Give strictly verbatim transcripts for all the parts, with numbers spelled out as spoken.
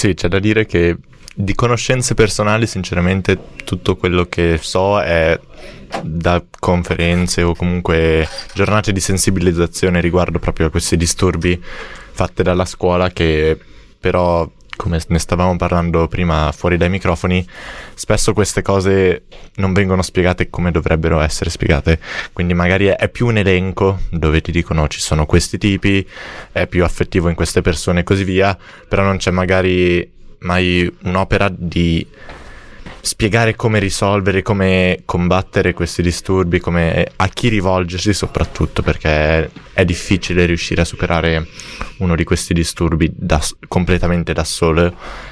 Sì, c'è da dire che di conoscenze personali, sinceramente, tutto quello che so è da conferenze o comunque giornate di sensibilizzazione riguardo proprio a questi disturbi fatte dalla scuola, che però, come ne stavamo parlando prima fuori dai microfoni, spesso queste cose non vengono spiegate come dovrebbero essere spiegate, quindi magari è, è più un elenco dove ti dicono ci sono questi tipi, è più affettivo in queste persone e così via, però non c'è magari mai un'opera di spiegare come risolvere, come combattere questi disturbi, come a chi rivolgersi soprattutto, perché è difficile riuscire a superare uno di questi disturbi da, completamente da solo,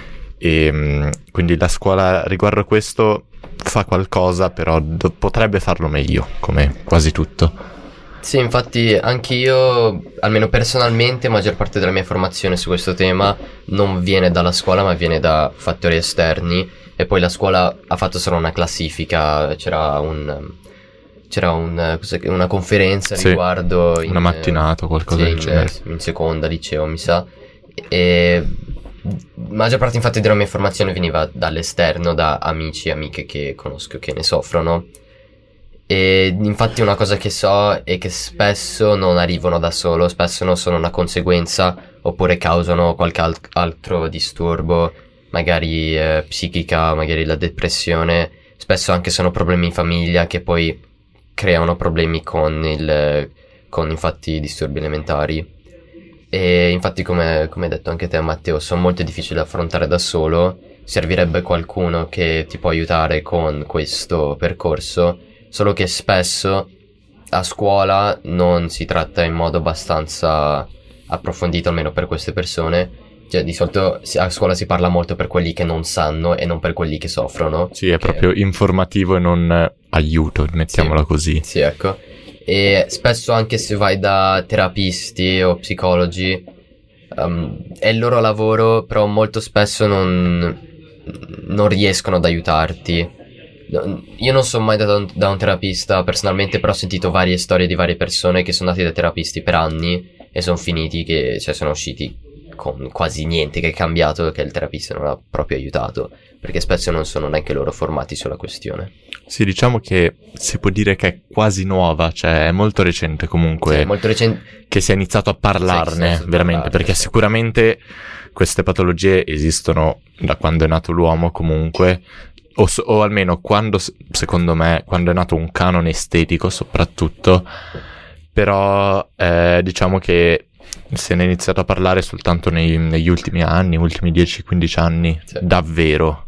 e quindi la scuola riguardo a questo fa qualcosa, però do- potrebbe farlo meglio, come quasi tutto. Sì, infatti anch'io, almeno personalmente, maggior parte della mia formazione su questo tema non viene dalla scuola, ma viene da fattori esterni, e poi la scuola ha fatto solo una classifica, c'era un c'era un, una conferenza sì, riguardo in, una mattinata o qualcosa sì, del genere in, in seconda liceo, mi sa, e la maggior parte infatti della mia formazione veniva dall'esterno, da amici e amiche che conosco che ne soffrono. E infatti una cosa che so è che spesso non arrivano da solo, spesso non sono una conseguenza oppure causano qualche al- altro disturbo, magari eh, psichica, magari la depressione, spesso anche sono problemi in famiglia che poi creano problemi con il con infatti i disturbi alimentari. E infatti, come, come hai detto anche te, Matteo, sono molto difficili da affrontare da solo, servirebbe qualcuno che ti può aiutare con questo percorso, solo che spesso a scuola non si tratta in modo abbastanza approfondito, almeno per queste persone. Cioè, di solito a scuola si parla molto per quelli che non sanno e non per quelli che soffrono. Sì, è che... proprio informativo e non aiuto, mettiamola sì, così. Sì, ecco. E spesso anche se vai da terapisti o psicologi, um, è il loro lavoro, però molto spesso non, non riescono ad aiutarti. Io non sono mai da un, da un terapista personalmente, però ho sentito varie storie di varie persone che sono andati da terapisti per anni e sono finiti che, cioè sono usciti con quasi niente che è cambiato, che il terapista non ha proprio aiutato, perché spesso non sono neanche loro formati sulla questione. Sì, diciamo che si può dire che è quasi nuova, cioè è molto recente comunque, sì, è molto recente che si è iniziato a parlarne, sì, veramente, parlare, perché sì. Sicuramente queste patologie esistono da quando è nato l'uomo comunque, o, o almeno quando, secondo me, quando è nato un canone estetico soprattutto, però eh, diciamo che se ne è iniziato a parlare soltanto nei, negli ultimi anni, ultimi dieci quindici anni, sì. Davvero.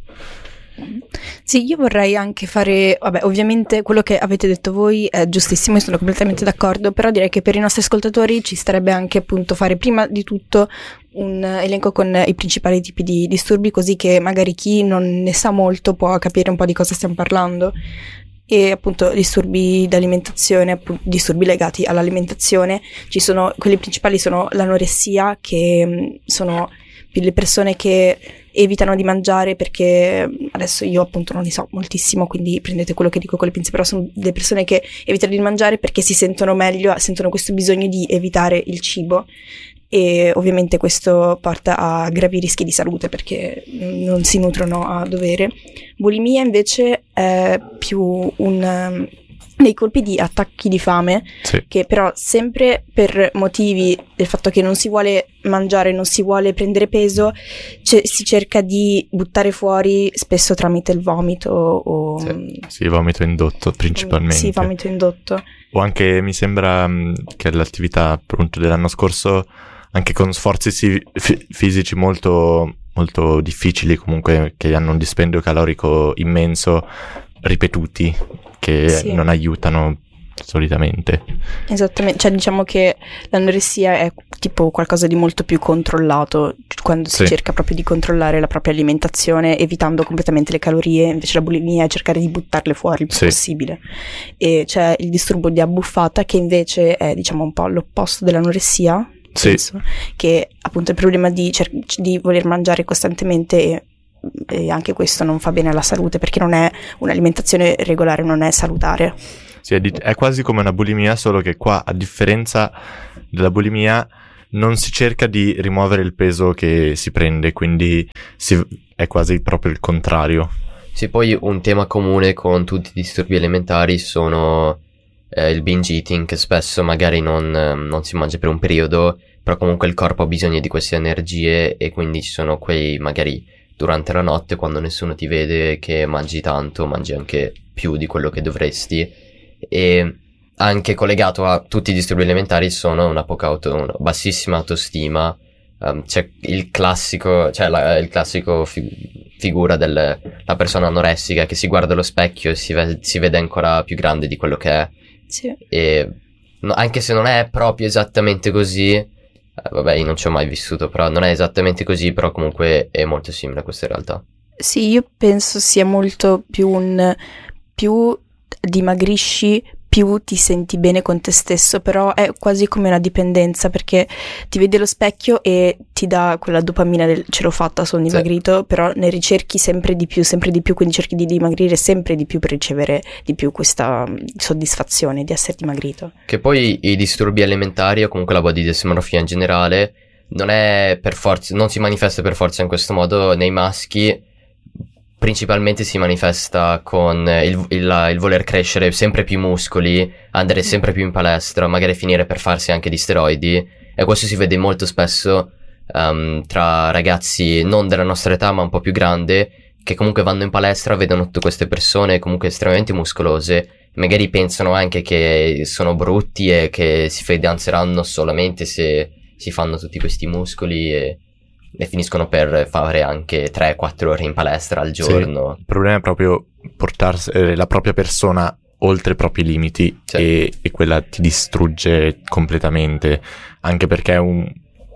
Sì, io vorrei anche fare, vabbè, ovviamente quello che avete detto voi è giustissimo, io sono completamente d'accordo, però direi che per i nostri ascoltatori ci starebbe anche appunto fare prima di tutto un elenco con i principali tipi di disturbi, così che magari chi non ne sa molto può capire un po' di cosa stiamo parlando. E appunto disturbi d'alimentazione, appunto, disturbi legati all'alimentazione, ci sono, quelli principali sono l'anoressia, che mh, sono le persone che evitano di mangiare perché, adesso io appunto non ne so moltissimo, quindi prendete quello che dico con le pinze, però sono le persone che evitano di mangiare perché si sentono meglio, sentono questo bisogno di evitare il cibo, e ovviamente questo porta a gravi rischi di salute perché non si nutrono a dovere. Bulimia invece è più un dei colpi di attacchi di fame, sì. Che però sempre per motivi del fatto che non si vuole mangiare, non si vuole prendere peso, c- si cerca di buttare fuori spesso tramite il vomito o sì, sì, vomito indotto principalmente. Sì, vomito indotto. O anche mi sembra mh, che l'attività appunto dell'anno scorso, anche con sforzi si- f- fisici molto molto difficili, comunque che hanno un dispendio calorico immenso, ripetuti, che sì. non aiutano solitamente. Esattamente, cioè diciamo che l'anoressia è tipo qualcosa di molto più controllato, quando si sì. cerca proprio di controllare la propria alimentazione evitando completamente le calorie, invece la bulimia è cercare di buttarle fuori il più sì. possibile. E c'è il disturbo di abbuffata, che invece è diciamo un po' l'opposto dell'anoressia, sì. penso, che appunto il problema di, cer- di voler mangiare costantemente e e anche questo non fa bene alla salute perché non è un'alimentazione regolare, non è salutare. Sì, è, di- è quasi come una bulimia, solo che qua, a differenza della bulimia, non si cerca di rimuovere il peso che si prende, quindi si, è quasi proprio il contrario. Sì, poi un tema comune con tutti i disturbi alimentari sono eh, il binge eating, che spesso magari non, non si mangia per un periodo, però comunque il corpo ha bisogno di queste energie e quindi ci sono quei magari durante la notte quando nessuno ti vede che mangi tanto, mangi anche più di quello che dovresti, e anche collegato a tutti i disturbi alimentari sono una poca auto, una bassissima autostima. Um, c'è il classico, cioè la, il classico fi- figura della persona anoressica che si guarda allo specchio e si, ve- si vede ancora più grande di quello che è. Sì. E no, anche se non è proprio esattamente così, eh, vabbè, io non ci ho mai vissuto, però non è esattamente così, però comunque è molto simile a questa realtà. Sì, io penso sia molto più un più dimagrisci, più ti senti bene con te stesso, però è quasi come una dipendenza, perché ti vedi allo specchio e ti dà quella dopamina del ce l'ho fatta, sono dimagrito, sì. Però ne ricerchi sempre di più, sempre di più, quindi cerchi di dimagrire sempre di più per ricevere di più questa soddisfazione di essere dimagrito. Che poi i disturbi alimentari o comunque la body dysmorphia in generale non è per forza, non si manifesta per forza in questo modo nei maschi. Principalmente si manifesta con il, il, il voler crescere sempre più muscoli, andare sempre più in palestra, magari finire per farsi anche di steroidi, e questo si vede molto spesso um, tra ragazzi non della nostra età ma un po' più grande, che comunque vanno in palestra, vedono tutte queste persone comunque estremamente muscolose, magari pensano anche che sono brutti e che si fidanzeranno solamente se si fanno tutti questi muscoli e... e finiscono per fare anche tre quattro ore in palestra al giorno. Sì, il problema è proprio portarsi la propria persona oltre i propri limiti, sì. e, e quella ti distrugge completamente, anche perché un,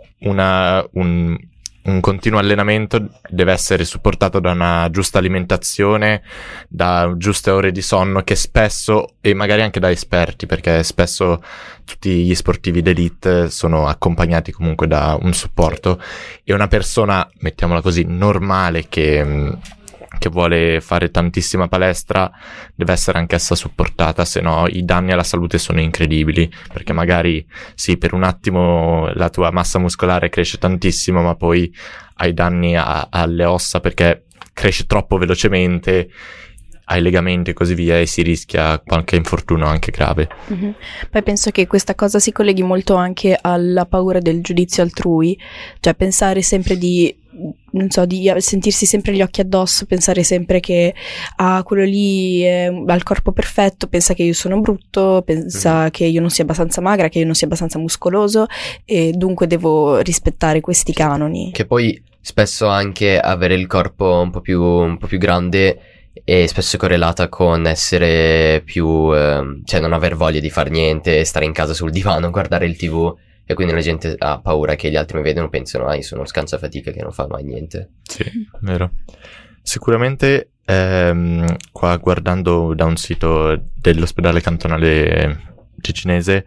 una, un, un continuo allenamento deve essere supportato da una giusta alimentazione, da giuste ore di sonno, che spesso, e magari anche da esperti, perché spesso tutti gli sportivi d'elite sono accompagnati comunque da un supporto, e una persona, mettiamola così, normale che, che vuole fare tantissima palestra deve essere anch'essa supportata, se no i danni alla salute sono incredibili, perché magari sì, per un attimo la tua massa muscolare cresce tantissimo, ma poi hai danni a, alle ossa perché cresce troppo velocemente, ai legamenti e così via, e si rischia qualche infortunio anche grave. Mm-hmm. Poi penso che questa cosa si colleghi molto anche alla paura del giudizio altrui, cioè pensare sempre di, non so, di sentirsi sempre gli occhi addosso, pensare sempre che ah, quello lì è, ha il corpo perfetto, pensa che io sono brutto, pensa mm-hmm. che io non sia abbastanza magra, che io non sia abbastanza muscoloso, e dunque devo rispettare questi canoni. Che poi spesso anche avere il corpo un po' più, un po' più grande è spesso correlata con essere più, eh, cioè non aver voglia di far niente, stare in casa sul divano, guardare il tivù, e quindi la gente ha paura che gli altri mi vedono, pensano ah io sono uno scansafatiche che non fa mai niente. Sì, vero. Sicuramente ehm, qua guardando da un sito dell'ospedale cantonale ticinese,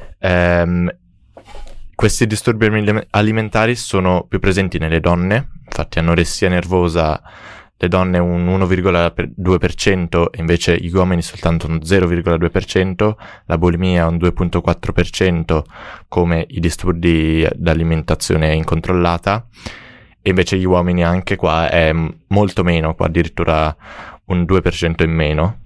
ehm, questi disturbi alimentari sono più presenti nelle donne, infatti anoressia nervosa le donne un uno virgola due per cento e invece gli uomini soltanto un zero virgola due per cento, la bulimia un due virgola quattro per cento come i disturbi d'alimentazione incontrollata, e invece gli uomini anche qua è molto meno, qua addirittura un due per cento in meno,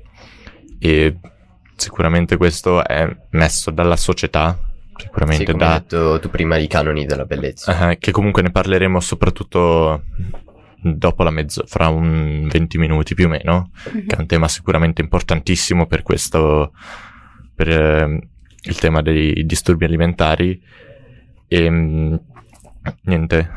e sicuramente questo è messo dalla società, sicuramente sì, come da... hai detto tu prima, i canoni della bellezza. Uh, che comunque ne parleremo soprattutto dopo la mezzo, fra un venti minuti più o meno, mm-hmm. che è un tema sicuramente importantissimo per questo, per eh, il tema dei disturbi alimentari. E mh, niente.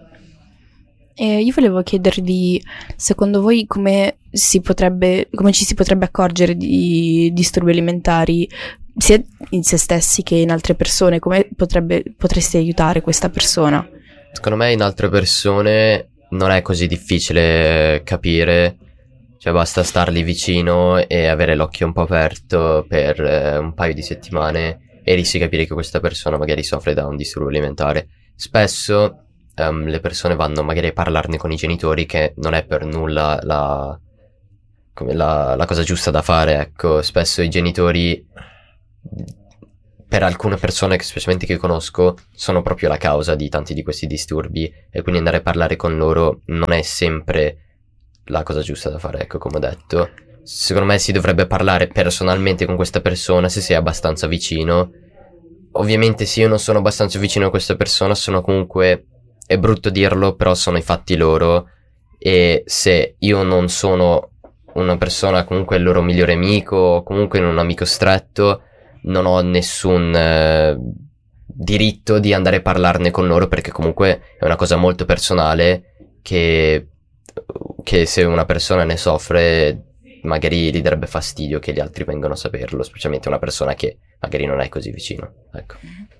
Eh, io volevo chiedervi, secondo voi come si potrebbe, come ci si potrebbe accorgere di disturbi alimentari sia in se stessi che in altre persone? Come potrebbe, potreste aiutare questa persona? Secondo me in altre persone non è così difficile capire, cioè basta starli vicino e avere l'occhio un po' aperto per eh, un paio di settimane e rischi di capire che questa persona magari soffre da un disturbo alimentare. Spesso um, le persone vanno magari a parlarne con i genitori, che non è per nulla la, come la, la cosa giusta da fare, ecco. Spesso i genitori per alcune persone, che specialmente che conosco, sono proprio la causa di tanti di questi disturbi, e quindi andare a parlare con loro non è sempre la cosa giusta da fare, ecco, come ho detto. Secondo me si dovrebbe parlare personalmente con questa persona se sei abbastanza vicino. Ovviamente se io non sono abbastanza vicino a questa persona, sono comunque, è brutto dirlo, però sono i fatti loro, e se io non sono una persona comunque il loro migliore amico, o comunque un amico stretto, non ho nessun eh, diritto di andare a parlarne con loro, perché comunque è una cosa molto personale che, che se una persona ne soffre magari gli darebbe fastidio che gli altri vengano a saperlo, specialmente una persona che magari non è così vicino, ecco.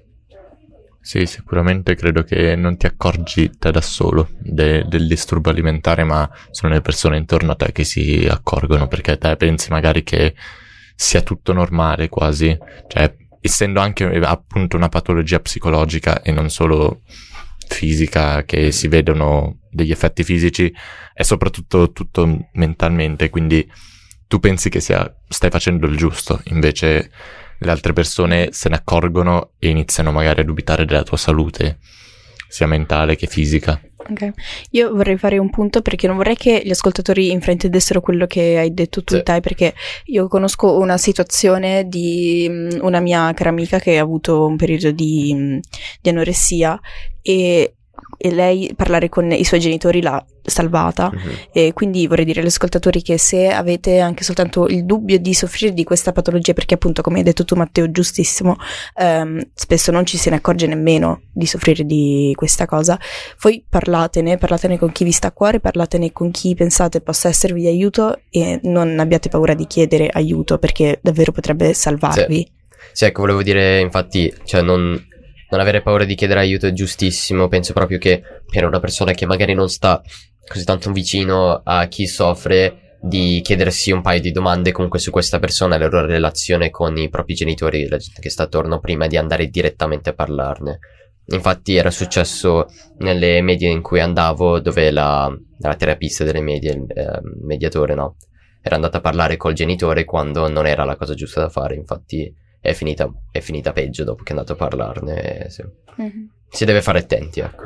Sì, sicuramente credo che non ti accorgi te da solo de- del disturbo alimentare, ma sono le persone intorno a te che si accorgono, perché te pensi magari che sia tutto normale quasi, cioè essendo anche appunto una patologia psicologica e non solo fisica, che si vedono degli effetti fisici, è soprattutto tutto mentalmente, quindi tu pensi che sia stai facendo il giusto, invece le altre persone se ne accorgono e iniziano magari a dubitare della tua salute, sia mentale che fisica. Ok, io vorrei fare un punto, perché non vorrei che gli ascoltatori infraintendessero quello che hai detto tu, sì. Tai, perché io conosco una situazione di um, una mia cara amica che ha avuto un periodo di, um, di anoressia, e, e lei parlare con i suoi genitori l'ha salvata. Mm-hmm. E quindi vorrei dire agli ascoltatori che se avete anche soltanto il dubbio di soffrire di questa patologia, perché appunto come hai detto tu Matteo giustissimo, ehm, spesso non ci se ne accorge nemmeno di soffrire di questa cosa, voi parlatene, parlatene con chi vi sta a cuore, parlatene con chi pensate possa esservi di aiuto, e non abbiate paura di chiedere aiuto, perché davvero potrebbe salvarvi. Sì, sì, ecco, volevo dire infatti, cioè non, non avere paura di chiedere aiuto è giustissimo. Penso proprio che per una persona che magari non sta così tanto vicino a chi soffre, di chiedersi un paio di domande comunque su questa persona e la loro relazione con i propri genitori, la gente che sta attorno, prima di andare direttamente a parlarne. Infatti era successo nelle medie in cui andavo, dove la, la terapista delle medie, il eh, mediatore, no, era andata a parlare col genitore quando non era la cosa giusta da fare. Infatti è finita, è finita peggio dopo che è andato a parlarne. Sì. Mm-hmm. Si deve fare attenti, ecco.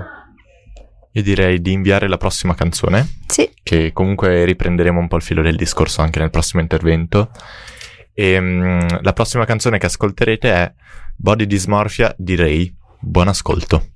Io direi di inviare la prossima canzone. Sì. Che comunque riprenderemo un po' il filo del discorso anche nel prossimo intervento. E um, la prossima canzone che ascolterete è Body Dysmorphia di Ray. Buon ascolto.